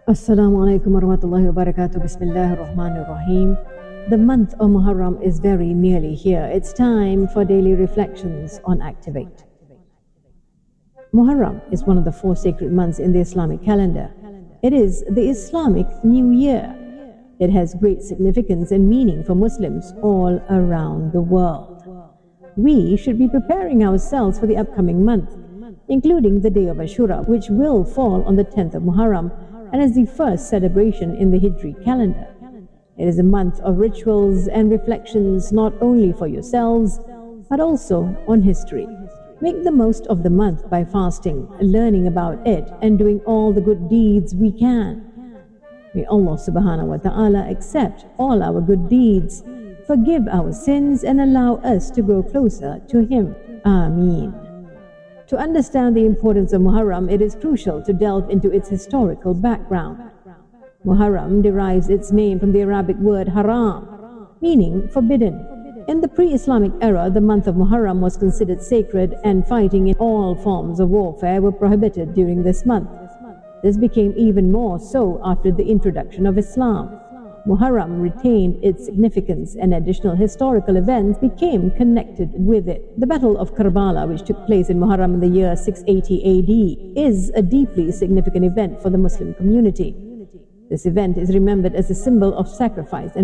Assalamu alaikum warahmatullahi wabarakatuh. Bismillahir Rahmanir Rahim. The month of Muharram is very nearly here. It's time for daily reflections on Activate. Muharram is one of the 4 sacred months in the Islamic calendar. It is the Islamic New Year. It has great significance and meaning for Muslims all around the world. We should be preparing ourselves for the upcoming month, including the day of Ashura, which will fall on the 10th of Muharram, and as the first celebration in the Hijri calendar. It is a month of rituals and reflections not only for yourselves, but also on history. Make the most of the month by fasting, learning about it, and doing all the good deeds we can. May Allah subhanahu wa ta'ala accept all our good deeds, forgive our sins, and allow us to grow closer to Him. Ameen. To understand the importance of Muharram, it is crucial to delve into its historical background. Muharram derives its name from the Arabic word haram, meaning forbidden. In the pre-Islamic era, the month of Muharram was considered sacred, and fighting in all forms of warfare were prohibited during this month. This became even more so after the introduction of Islam. Muharram retained its significance, and additional historical events became connected with it. The Battle of Karbala, which took place in Muharram in the year 680 AD, is a deeply significant event for the Muslim community. This event is remembered as a symbol of sacrifice and